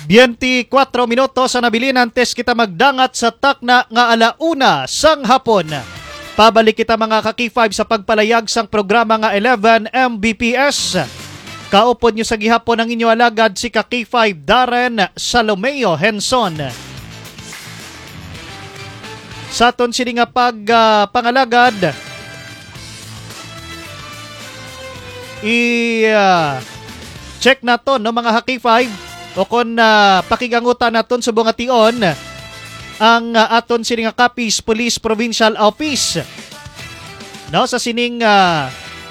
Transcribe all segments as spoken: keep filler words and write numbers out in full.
twenty-four minutos sa nabilin antes kita magdangat sa takna nga alauna sang hapon. Pabalik kita mga ka-K five sa pagpalayag sang programa nga eleven M B P S. Kaupod nyo sa gihapon ang inyo alagad si ka-K five Darren Salomeo Henson. Sa aton sini nga pag uh, pangalagad i uh, check na to no mga ka-K five o kung uh, pakigangutan naton subong ation ang uh, aton sini nga Capiz Police Provincial Office no sa sining uh,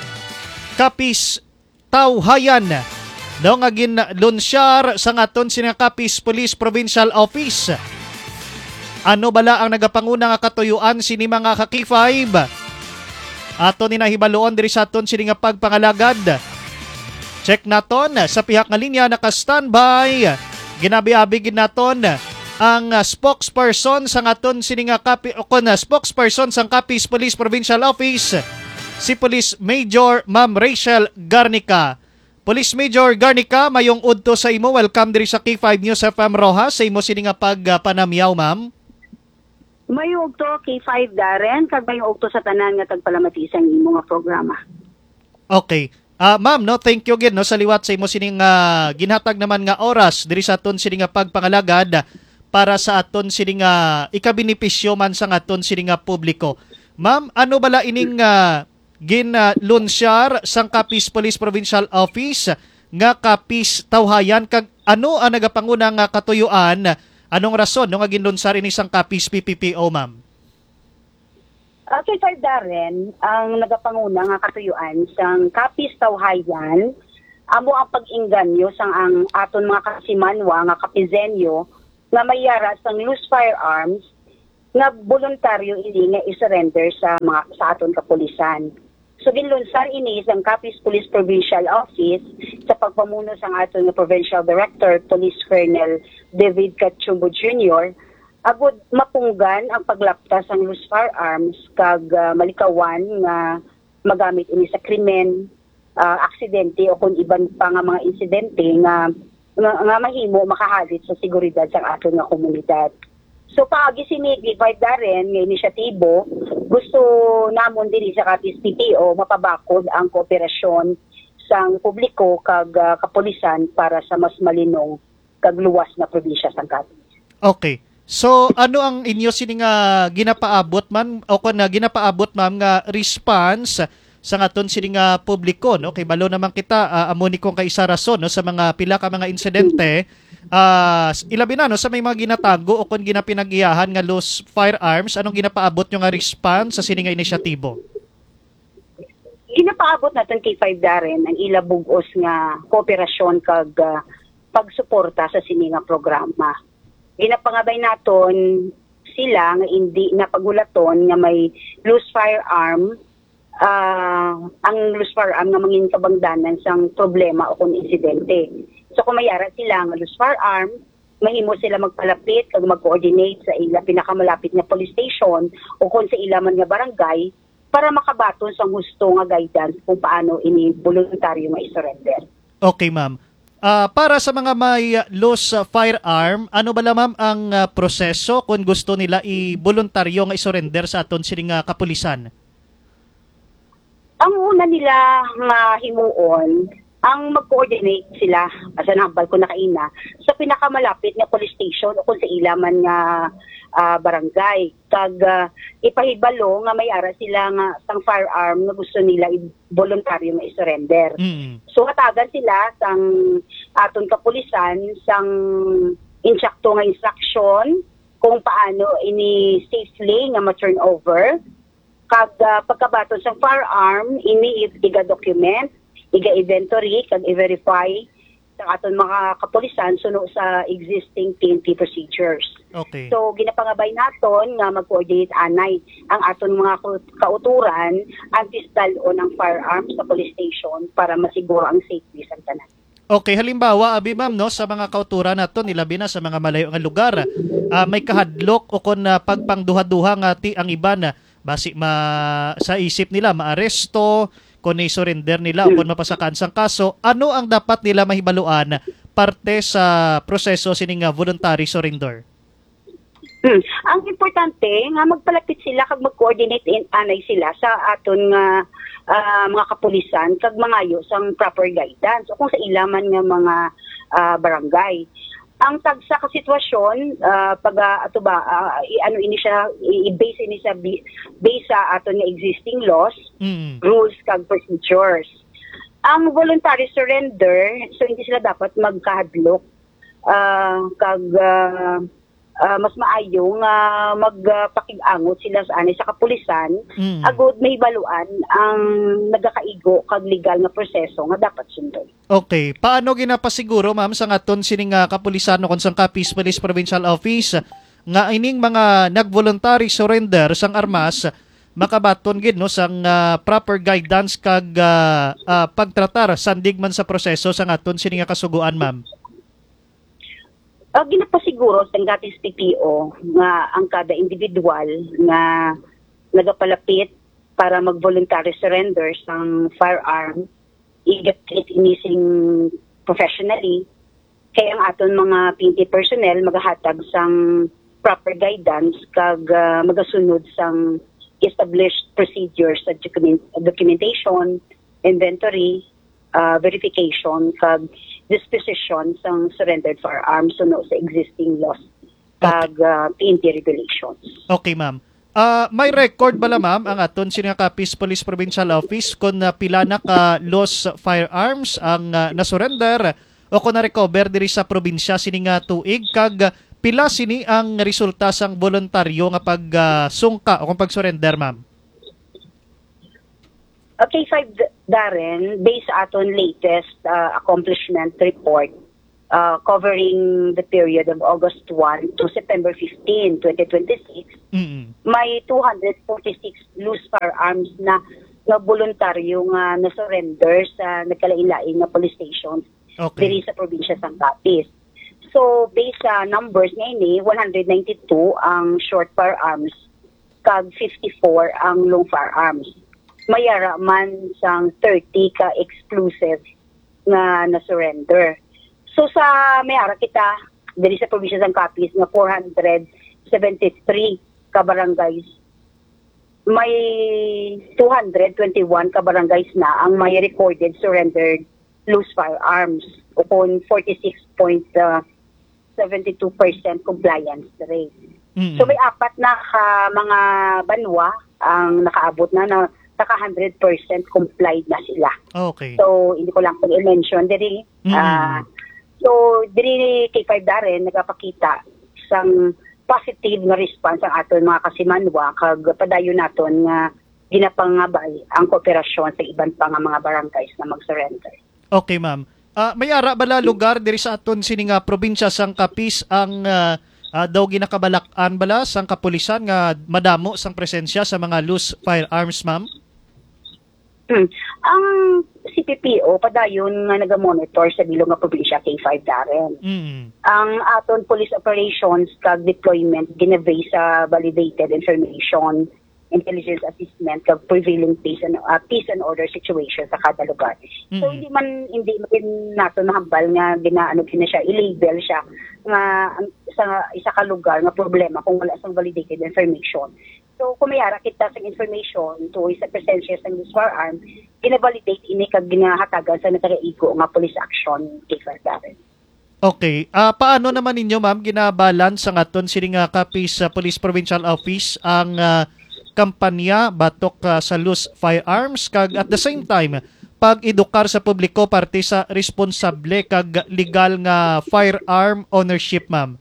Capiz Tawhayan no nga ginlunsyar sa aton sini nga Capiz Police Provincial Office. Ano bala ang nagapanguna nga katuyuan sini mga ka-K five? Aton ni nahibaloon diri sa aton sini nga pagpangalagad. Check naton sa pihak nga linya naka-standby. Ginabi-abigin naton ang uh, spokesperson sa aton sini nga kapi o kon uh, spokesperson sang Capiz Police Provincial Office, si Police Major Ma'am Rachel Garnica. Police Major Garnica, mayong udto sa imo. Welcome diri sa K five News F M Rojas sa imo sini nga pagpanamyaw, uh, ma'am. Mayong ugto K five Darren, kag mayong ugto sa tanan nga tagpalamati sa imo nga programa. Okay. Uh, ma'am, no, thank you again no sa liwat sa imo sining uh, ginhatag naman nga oras diri sa aton sining nga pagpangalagad para sa aton sining nga ikabenepisyo man sa aton sining nga publiko. Ma'am, ano bala ining uh, ginlunsyar sang Capiz Police Provincial Office nga Capiz Tawhayan kag ano ang nagapanguna nga katuyuan? Anong rason no nga ginlunsar ini sang Capiz P P P O, ma'am? Okay, Sir Darren, ang nagapanguna nga katuyuan sang Capiz Tawhayan, amo ang pag-inganyo sang ang aton mga kasimanwa nga kapizenyo nga mayara sang loose firearms nga voluntaryo ini nga i-surrender sa mga sa aton kapulisan. So ginlunsar ini sang Capiz Police Provincial Office sa pagpamuno sang aton nga Provincial Director Police Colonel David Cachumbo Junior agud mapunggan ang paglaptas sang loose firearms kag uh, malikawan nga magamit ini sa krimen, uh, aksidente o kung iban pa nga mga insidente nga nga, nga mahimo makahalit sa seguridad sa aton nga komunidad. So paagi sini K five Darren nga inisyatibo, gusto namon diri sa Capiz P P O mapabakod ang kooperasyon sang publiko kag uh, kapulisan para sa mas malinong kag luwas na probinsya sang Capiz. Okay. So ano ang inyo sini nga ginapaabot man o kun na ginapaabot ma'am nga response sa aton sini nga publiko no kay balo naman kita uh, amo ni kong kaisa rason no sa mga pila ka mga insidente uh, ilabi na no sa may mga ginatago o kun ginapinagiyahan nga loose firearms, anong ginapaabot nyo nga response sa sini nga inisyatibo? Ginapaabot natin K five Darren ang ila bugos nga kooperasyon kag uh, pagsuporta sa sini nga programa. Ginapangabay naton sila nga hindi na pagulaton nga may loose firearm, uh, ang loose firearm nga mangin kabangdanan sang problema o kung insidente. So kung mayara sila nga loose firearm, mahimo sila magpalapit kag mag-coordinate sa ila pinakamalapit nga police station o kung sa ila man nga barangay para makabaton sa husto nga guidance kung paano ini voluntaryo nga i-surrender. Okay, ma'am. Uh, para sa mga may loose uh, firearm, ano ba ma'am ang uh, proseso kung gusto nila i-voluntaryo nga i-surrender sa aton sining uh, kapulisan? Ang una nila nga himuon, ang mag-coordinate sila, asa nambal ko na kaina, sa pinakamalapit na police station o kung sa ilaman nga uh, barangay. Kag uh, ipahibalo nga may ara sila nga sang firearm nga gusto nila i-voluntaryo nga i-surrender. Mm. So hatagan sila sang aton kapulisan sang insakto nga instruction kung paano ini safely nga ma-turn over. Kag uh, pagkabaton sang firearm, ini iga-document, iga-inventory, kag i-verify sa aton mga kapulisan suno sa existing P N P procedures. Okay. So ginapangabay naton nga mag-coordinate anay ang aton mga kauturan ang pistalon ng firearms sa police station para masiguro ang safety sa tanan. Okay, halimbawa abi ma'am no sa mga kauturan naton ilabi na sa mga malayo nga lugar, uh, may kahadlok o kon uh, pagpangduha-duha nga ti ang iban basi ma sa isip nila maaresto kung i-surrender nila o kung mapasakan sang kaso, ano ang dapat nila mahibaluan parte sa proseso sining nga voluntary surrender? Hmm. Ang importante nga magpalapit sila kag mag-coordinate in anay sila sa aton nga ah, mga kapulisan kag mangayo sang proper guidance o kung sa ilaman nga mga ah, barangay. Ang tagsa ka sitwasyon ah, pag ah, ato ba ah, i- ano ini siya i- i-base ini sa bi- base sa aton nga existing laws, Mm. rules kag procedures. Ang voluntary surrender, so hindi sila dapat magkahadlok ah, kag ah, ah, mas maayo nga magpakig-angot sila sa ani sa kapulisan Mm. agud may baluan ang nagakaigo kag legal nga proseso nga dapat sundon. Okay, paano ginapasiguro ma'am sa aton sining nga kapulisan kon sang Capiz Police Provincial Office nga ining mga nag-voluntary surrender sang armas makabaton gid no sang ah, proper guidance kag ah, ah, pagtratar sandig man sa proseso sang aton sining nga kasuguan ma'am? Uh, ginapasiguro sa gatis P P O nga ang kada individual nga nagapalapit para mag-voluntary surrender sang firearm i-get inising professionally kaya ang aton mga P N P personnel maghahatag sang proper guidance kag uh, magasunod sang established procedures sa document, documentation, inventory, uh, verification kag disposition sang surrendered firearms suno sa existing laws kag uh, P N P regulations. Okay ma'am. Ah, may record bala ma'am ang aton sining nga Capiz Police Provincial Office kung uh, pila na ka lost firearms ang uh, nasurrender o kung na-recover diri sa probinsya sining nga tuig kag pila sini ang resulta sang voluntaryo nga pagsungka uh, o kung pag-surrender ma'am? Okay, five Darren, based sa aton latest uh, accomplishment report uh, covering the period of August first to September fifteenth, twenty twenty-six, Mm. may two hundred forty-six loose firearms na na voluntaryo nga na surrender sa nagkalain-lain na police stations diri Okay. sa probinsya sang Capiz. So based sa numbers ngayon one hundred ninety-two ang short firearms kag fifty-four ang long firearms. Mayara man sang thirty ka exclusive nga na surrender. So sa mayara kita diri sa probinsya sang Capiz nga four hundred seventy-three ka barangays, may two hundred twenty-one ka barangays na ang may recorded surrendered loose firearms o kung forty-six point seven two percent compliance rate. Mm. So may apat na ka mga banwa ang nakaabot na na naka one hundred percent complied na sila. Okay. So hindi ko lang pag i-mention diri. Mm. ah, so diri K five Darren nagapakita sang positive nga response ang aton mga kasimanwa kag padayon naton nga ginapangabay ang kooperasyon sa iban pa nga mga barangays na mag-surrender. Okay ma'am. Ah, may ara bala lugar diri sa aton sining nga probinsya sang Capiz ang ah, ah, daw ginakabalak-an bala sang kapulisan nga madamo sang presensya sa mga loose firearms ma'am? Hmm. Ang C P P O padayon nga naga-monitor sa bilog nga probinsya K five Darren. Mm. Ang aton police operations kag deployment ginabase sa validated information, intelligence assessment kag prevailing peace and uh, peace and order situation sa kada lugar. So Mm. hindi man hindi man nato mahambal nga ginaano kina siya i-label siya nga ang sa isa ka lugar nga problema kung wala sang validated information. So kung mayara kita sa information to isa presensya sa loose firearm, gina-validate ini kag ginahatagan sa nakaigo nga police action K five Darren. Okay. Ah, paano naman ninyo ma'am ginabalance ang aton sining nga Capiz sa Police Provincial Office ang ah, kampanya batok ah, sa loose firearms kag at the same time pag-edukar sa publiko parte sa responsable kag legal nga firearm ownership ma'am?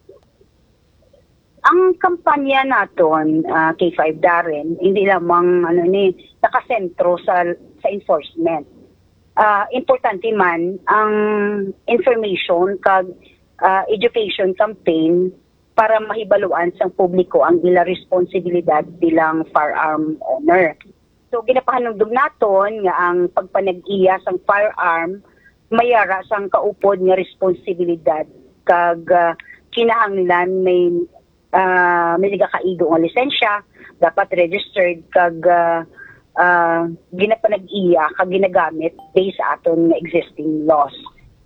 Ang kampanya naton uh, K five Darren hindi lamang ano ni nakasentro sa sa enforcement. Uh, importante man ang information kag uh, education campaign para mahibaluan sa publiko ang ila responsibilidad bilang firearm owner. So ginapahanungdog naton nga ang pagpanag-iya sang firearm mayara sang kaupod nga responsibilidad kag uh, kinahanglan may uh, may nagakaigo nga lisensya, dapat registered kag uh, uh, ginapanag-iya kag ginagamit based sa aton nga existing laws.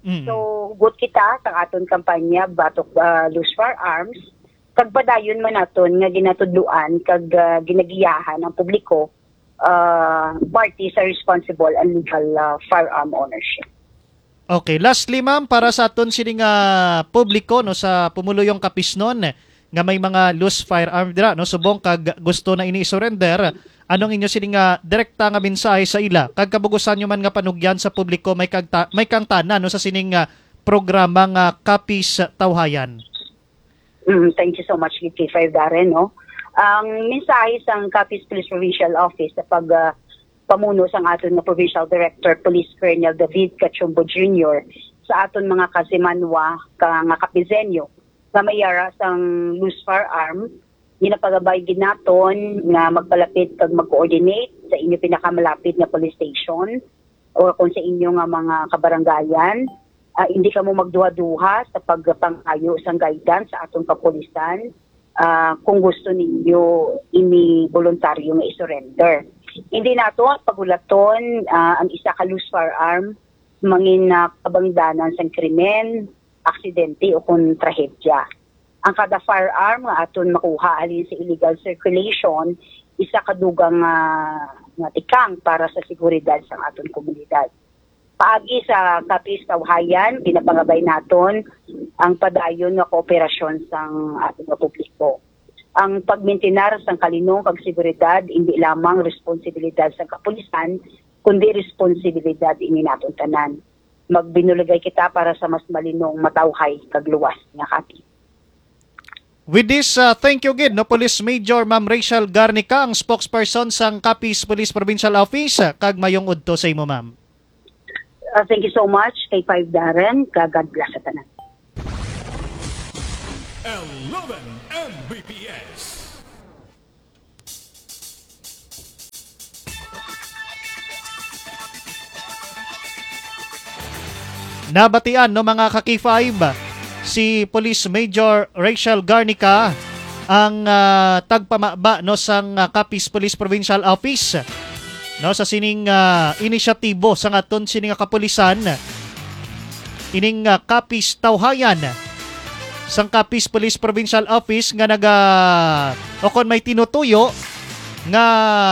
Mm. So good kita sa aton kampanya batok uh, Loose Firearms kag padayon man naton nga ginatudluan kag uh, ginagiyahan ang publiko uh, party sa responsible and legal uh, firearm ownership. Okay, lastly ma'am, para sa aton sini nga publiko no sa pumuluyong kapisnon nga may mga loose firearm dira no subong kag gusto na ini surrender, anong inyo sini nga direkta nga mensahe sa ila kag kabugusan nyo man nga panugyan sa publiko may kag ta- may kang tanan no sa sining nga programa nga Kapis Tawhayan. Mm, thank you so much K five Darren no. Ang mensahe sang Capiz Police Provincial Office sa pag uh, pamuno sang aton nga Provincial Director Police Colonel David Cachumbo Junior sa aton mga kasimanwa ka nga kapizenyo nga mayara sang loose firearm ginapagabay ginaton nga magpalapit kag mag-coordinate sa inyo pinakamalapit nga police station o kung sa inyo nga mga kabarangayan. Uh, hindi ka mo magduha-duha sa pagpangayo sang guidance sa atong kapulisan uh, kung gusto ninyo ini voluntaryo nga i-surrender. Hindi nato pagulaton uh, ang isa ka loose firearm mangin na kabangdanan sang krimen, aksidente o kung trahedya. Ang kada firearm nga aton makuha alin sa illegal circulation isa kadugang uh, nga tikang para sa seguridad sa aton komunidad. Paagi sa Capiz Tawhayan, pinapangabay naton ang padayon nga kooperasyon sang ating publiko. Ang pagmintinar sang kalinong kag seguridad hindi lamang responsibilidad sa kapulisan, kundi responsibilidad ini naton tanan. Magbinulagay kita para sa mas malinong matawhay kag luwas nga Capiz. With this, uh, thank you again, no, Police Major Ma'am Rachel Garnica, ang spokesperson sang Capiz Police Provincial Office, kag mayong udto sa imo, ma'am. Uh, thank you so much kay five Darren, kag God bless sa tanan. eleven M B P S. Nabatian no mga ka-K five si Police Major Rachel Garnica ang uh, tagpamaba no sang uh, Capiz Police Provincial Office no sa sining uh, inisyatibo sa aton sining nga kapulisan ining uh, Capiz Tawhayan sang Capiz Police Provincial Office nga naga o kon may tinutuyo nga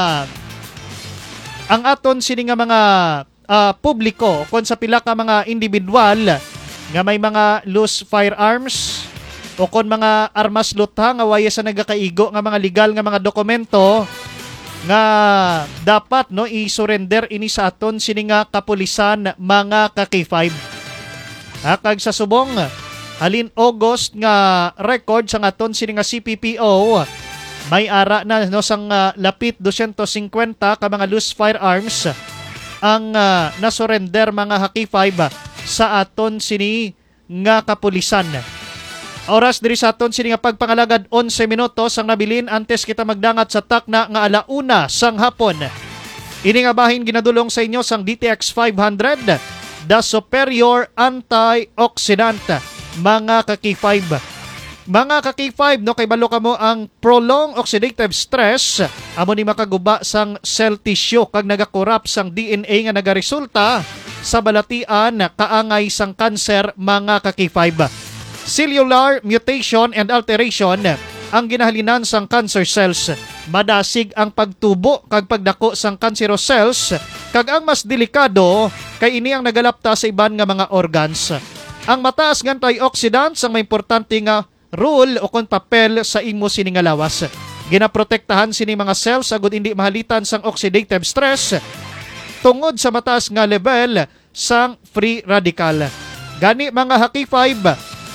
ang aton sining nga mga uh, publiko kon sa pila ka mga individual nga may mga loose firearms o kon mga armas lutha nga waya sa nagakaigo nga mga legal nga mga dokumento nga dapat no i-surrender ini sa aton sini nga kapulisan mga ka-K five. Hakag sa subong halin August nga record sa aton sini nga C P P O may ara na no sang uh, lapit two fifty ka mga loose firearms ang uh, na-surrender mga ka-K five sa aton sini nga kapulisan. Oras diri sa aton sini nga pagpangalagad eleven minutos ang nabilin antes kita magdangat sa takna nga alauna sang hapon. Ini nga bahin ginadulong sa inyo sang D T X five hundred, the superior antioxidant mga ka-K five. Mga ka-K five no kay balo kamo ang prolonged oxidative stress amo ni makaguba sang cell tissue kag nagakorap sang D N A nga nagaresulta sa balatian kaangay sang kanser mga ka-K five. Cellular mutation and alteration ang ginahalinan sang cancer cells. Madasig ang pagtubo kag pagdako sang cancerous cells kag ang mas delikado kay ini ang nagalapta sa iban nga mga organs. Ang mataas nga antioxidants ang may importante nga role o kon papel sa imo sini nga lawas. Ginaprotektahan sini mga cells agud hindi mahalitan sang oxidative stress tungod sa mataas nga level sang free radical. Gani mga ka-K five,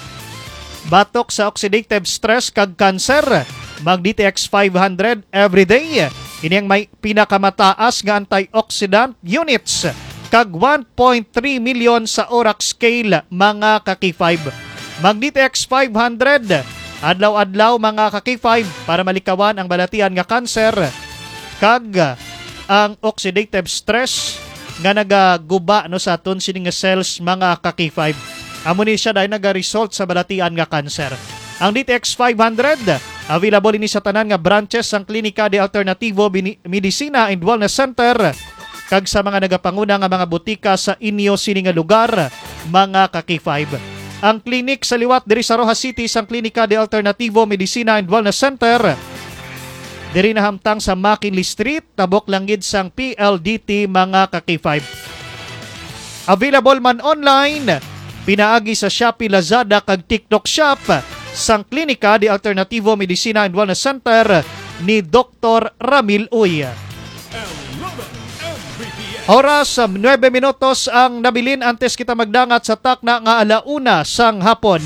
batok sa oxidative stress kag cancer, mag D T X five hundred everyday. Ini ang may pinakamataas nga antioxidant units kag one point three million sa O R A C scale mga ka-K five. Mag D T X five hundred adlaw-adlaw mga ka-K five para malikawan ang balatian nga cancer kag ang oxidative stress nga nagaguba no sa aton sini nga cells mga ka-K five. Amo ni siya dahil nag-result sa balatian nga cancer. Ang D T X five hundred available ini sa tanan nga branches sang Klinika de Alternativo Medicina and Wellness Center kag sa mga nagapanguna nga mga butika sa inyo sini nga lugar mga ka-K five. Ang klinik sa liwat diri sa Rojas City sang Klinika de Alternativo Medicina and Wellness Center diri nahamtang sa McKinley Street, tabok langgid sang P L D T mga ka-K five. Available man online, pinaagi sa Shopee, Lazada kag TikTok Shop sang Klinika de Alternativo Medicina and Wellness Center ni Doctor Ramil Uy. eleven M B P S. Oras um, nuwebe minutos ang nabilin antes kita magdangat sa takna nga alauna sang hapon.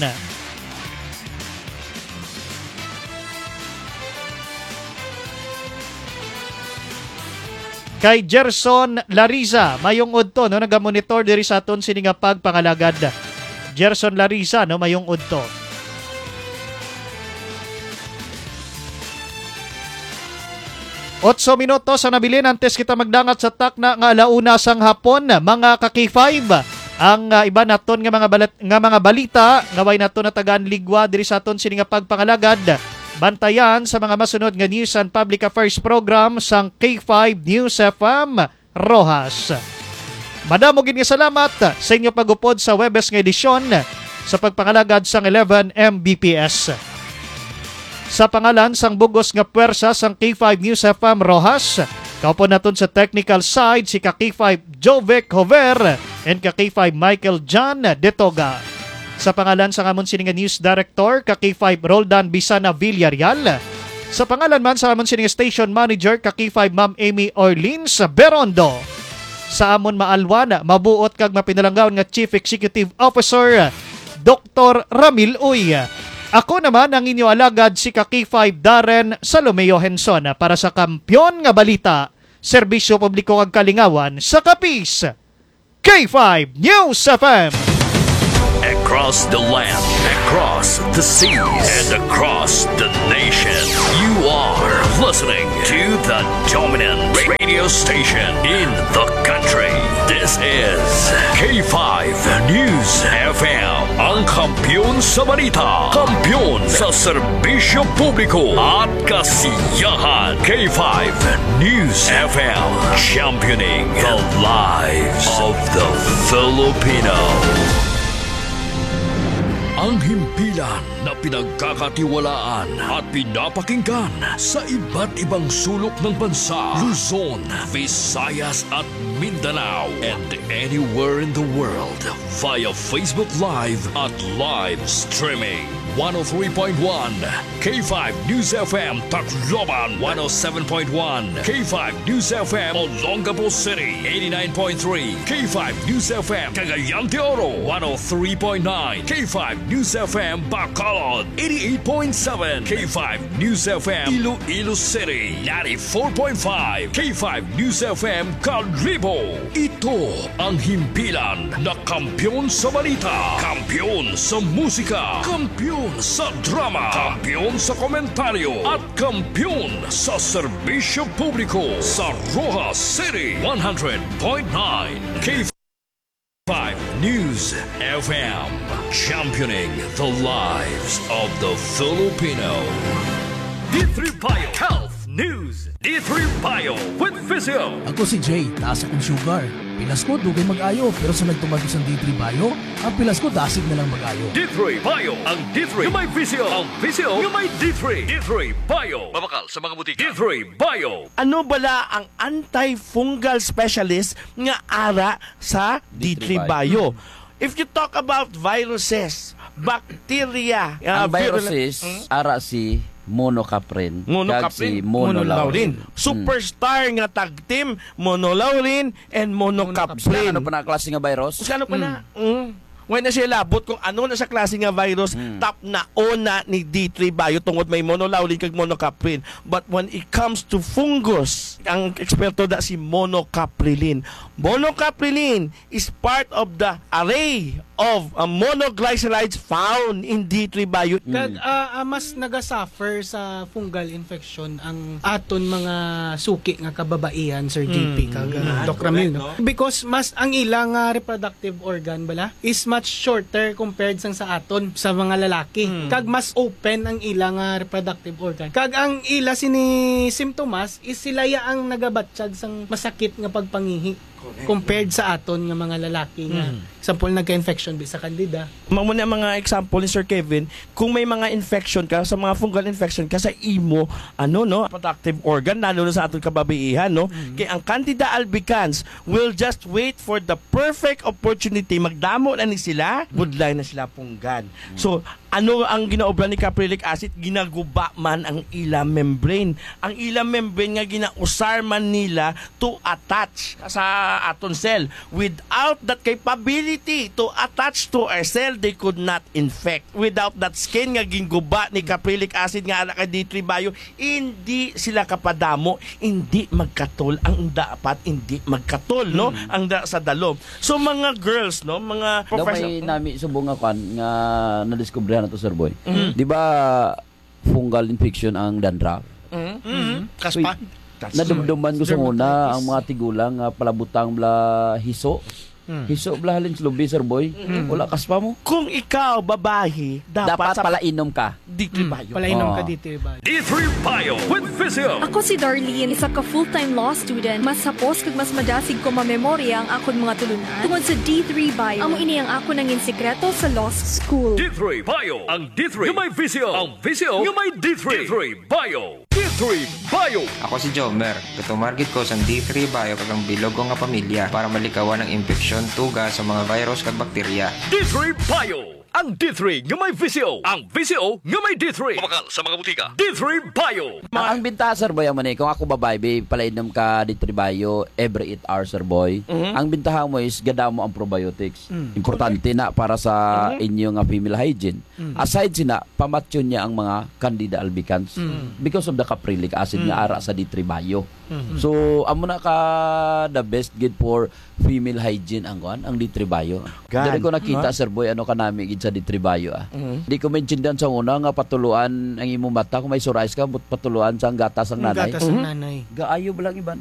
Kay Gerson Lariza, mayong udto no nagamonitor diri sa aton sini nga pagpangalagad. Gerson Lariza no mayong udto. Otso minutos ang nabilin antes kita magdangat sa takna nga alauna sang hapon mga ka-K five. Ang uh, iba naton nga mga balat, nga mga balita nga way naton natagaan ligwa diri sa aton sini nga pagpangalagad. Bantayan sa mga masunod nga news and public affairs program sang K five News F M Rojas. Madamo gid nga salamat sa inyo pagupod sa Webes nga edisyon sa pagpangalagad sang eleven M B P S. Sa pangalan sang bugos nga puwersa sang K five News F M Rojas, kaupon naton sa technical side si ka-K five Jovic Hover and ka-K five Michael John Detoga. Sa pangalan sa amon sini nga news director ka-K five Roldan Bisana Villarreal. Sa pangalan man sa amon sini nga station manager ka-K five Ma'am Amy Orleans Berondo. Sa amon maalwan mabuot kag mapinalanggawan nga Chief Executive Officer Doctor Ramil Uy. Ako naman ang inyo alagad si ka-K five Darren Salomeo Henson para sa Kampyon nga Balita, Serbisyo Publiko kag Kalingawan sa Kapis. K five News F M. Across the land, across the seas, and across the nation, you are listening to the dominant radio station in the country. This is K five News F M, ang kampiyon sa balita, kampiyon sa serbisyo publiko at kasiyahan. K five News F M, championing the lives of the Filipino. Ang himpilan na pinagkakatiwalaan at pinapakinggan sa iba't ibang sulok ng bansa, Luzon, Visayas at Mindanao, and anywhere in the world via Facebook Live at live streaming. one oh three point one K five News F M Tacloban, one oh seven point one K five News F M Olongapo City, eighty-nine point three K five News F M Cagayan de Oro, one oh three point nine K five News F M Bacolod, eighty-eight point seven K five News F M Iloilo City, ninety-four point five K five News F M Calibo. Ito ang himpilan na kampiyon sa balita, kampiyon sa musika, kampiyon sa drama, kampiyon sa komentaryo, at kampiyon sa serbisyo publiko sa Rojas City, one hundred point nine K five News F M, championing the lives of the Filipino. D three Bio Health News. D three Bio with Physio. Ako si Jay, taas akong sugar. Pilas ko, dugay mag-ayo. Pero sa nagtumagi sa D three Bio, ang pilas ko, dasig na lang mag-ayo. D three Bio. Ang D three yung may Physio. Ang Physio yung may D three. D three Bio. Mabakal sa mga butika. D three Bio. Ano bala ang antifungal specialist nga ara sa D three Bio? If you talk about viruses, bacteria, uh, Ang viruses, virulent- ara si monocaprin, Monocaprin, kag si monolaurin. Superstar nga tag team, monolaurin and monocaprin. Ano pa na klase nga virus? Kano pa na? Mm. When na siya labot kung ano na sa klase nga virus, top na ona ni D three Bio tungod may monolaurin kag monocaprin. But when it comes to fungus, ang eksperto da si monocaprilin. Monocaprilin is part of the array of uh, monoglycerides found in D three Bio. Kag ah, ah, mas nagasuffer sa fungal infection ang aton mga suki nga kababaihan, Sir J P, kag uh, Doc Ramil, no? Because mas ang ilang uh, reproductive organ bala is much shorter compared sang sa aton sa mga lalaki. Kag mas open ang ilang uh, reproductive organ. Kag ang ila sini symptoms is sila ya ang nagabatsyag sang masakit nga pagpangihi. compared sa aton nga mga lalaki nga example nagka-infection bi sa kandida. Mamo na mga example ni Sir Kevin, kung may mga infection ka sa mga fungal infection ka sa imo, ano no, reproductive organ lalo na sa aton kababaihan, no. Kay ang Candida albicans will just wait for the perfect opportunity, magdamo na ni sila, budlay na sila punggan. So ano ang ginaobra ni caprylic acid? Ginaguba man ang ilang membrane. Ang ilang membrane nga ginausar man nila to attach sa aton cell. Without that capability to attach to our cell, they could not infect. Without that skin nga ginguba ni caprylic acid nga ala kay D three Bio, hindi sila kapadamo, hindi magkatol ang dapat, hindi magkatol, no? Ang da, sa dalom. So mga girls, no, mga Daw professional. may nami subong nga kwan nga nadiskubre na to, Sir Boy. Di ba fungal infection ang dandruff? Mm-hmm. Kaspa. Nadumduman ko sa una ang mga tigulang nga palabutang bla hiso. Hiso bla halin sa lubi, Sir Boy. Wala kaspa mo. Kung ikaw babae, dapat, Dapat sa pala inom ka. D three Bio. Palainom Ah. ka dito ba? D three Bio with Vizio. Ako si Darlene, isa ka full-time law student. Mas hapos kag mas madasig ko mamemorya ang akon mga tulunan. Tungod sa D three Bio, amo ini ang ako nangin sekreto sa law school. D three Bio. Ang D three yung may Vizio. Ang Vizio yung may D three. D three Bio. D three Bio. Ako si Jomer. Katumargit ko sa D three Bio kagang bilog ko nga pamilya para malikawan ang infeksyon, tuga sa mga virus kag bakterya. D three Bio. Ang D three nga may Vizio. Ang Vizio nga may D three. Kumakal sa mga butika. D three Bio. Ang, ang bintaha, Sir Boy, man eh, kung ako babae, babe, palainom ka D three Bio every eight hours, Sir Boy. Ang bintaha mo is gada mo ang probiotics. Importante na para sa inyong uh, female hygiene. Aside sina, pamatyon niya ang mga Candida albicans because of the caprylic acid nga ara sa D three Bio. So, amo na ka the best gid for female hygiene ang kuan, ang D three Bio. Gan. Dili ko nakita, Sir Boy, ano ka nami gid sa D three Bio ah. Di ko maintindihan sa una nga patuluan ang imong mata kung may psoriasis ka, but patuluan sa ang gatas ang Ang nanay. gatas ng nanay. Gaayo ba lang iban?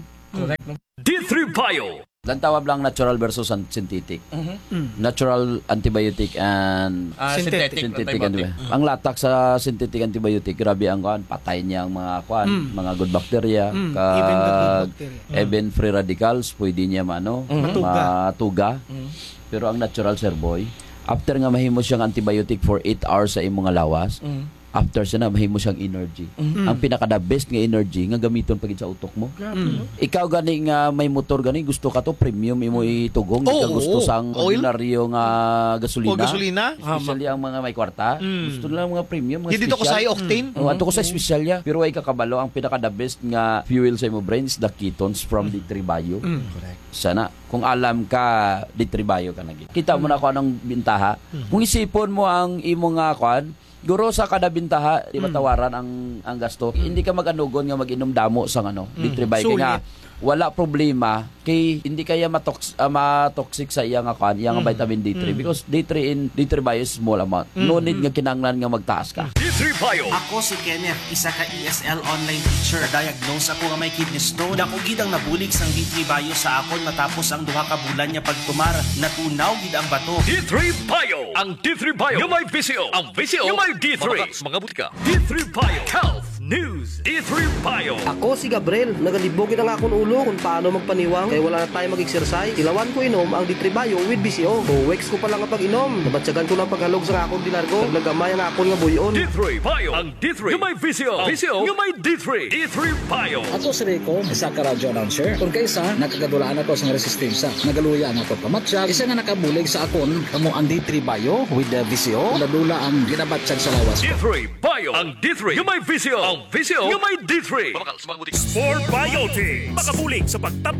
D three Bio. Lang tawag lang natural versus an- synthetic. Natural antibiotic and Ah, Synthetic. synthetic antibiotic. Ang latak sa synthetic antibiotic, grabe ang kuan, patay niya ang mga kuan, mga good bacteria, Mm. kag Even the good bacteria. even free radicals, pwede niya maano, Matuga. matuga. Pero ang natural, Sir Boy, after nga mahimo siyang antibiotic for eight hours sa imong nga lawas, after siya na mahimo siyang energy. Ang pinaka the best nga energy nga gamiton pagid sa utok mo. Ikaw gani nga may motor gani, gusto ka to premium imo itugong, di ka Oo, gusto sang oil? ordinaryo nga gasolina. O gasolina. Especially ang mga may kwarta. Gusto nila mga premium, mga Hindi to ko sa special. octane. Oh, ato ko sa special ya. Pero ay kakabalo, ang pinaka the best nga fuel sa imo brains, the ketones from D three Bio. Sana kung alam ka D three Bio ka nagi. Kita mo na ko anong bintaha. Kung isipon mo ang imo nga kwan, guro sa kada bintaha, di matawaran ang ang gasto. Hindi ka mag-anugon nga mag-inom damo sa ano, D three Bio kay nga wala problema kay hindi kaya matox uh, matoxic sa iya nga kan, iya nga vitamin D three because D three in D three Bio is small amount. No need nga kinanglan nga magtaas ka. D three Bio. Ako si Kenneth, isa ka E S L online teacher. Diagnose ako nga may kidney stone. Dako gid ang nabulig sang D three Bio sa akon matapos ang duha ka bulan niya pagtumar. Natunaw gid ang bato. D three Bio. Ang D three Bio yung may Vizio. Ang Vizio yung may D three. Mga butika. D three Bio. Health News. D three Bio. Ako si Gabriel, nagalibogin ang akong ulo kung paano magpaniwang kaya wala na tayo mag-exercise. Ilawan ko inom ang D three Bio with B C O. Two weeks ko pa lang ang pag-inom. Nabatsagan ko ng paghalog sa akong dinargo. Naglagamay ang akong nga buyon. D three Bio. Ang D three yung may Vizio. Ang Vizio yung may D three. D three Bio. Ako si Rico, isa ka radyo announcer. Kung kaysa, nakagadulaan ako sa resistensya. Nagaluya ang ako pamatsyag. Isa nga nakabulig sa akon, kamo ang D three Bio with the V C O. Ladula ang ginabatsyag sa lawas D ko. three Bio. Ang D three yung may Vizio. Ang Vizio yung may D three. Sport Biotic. Makabulig sa pagtapos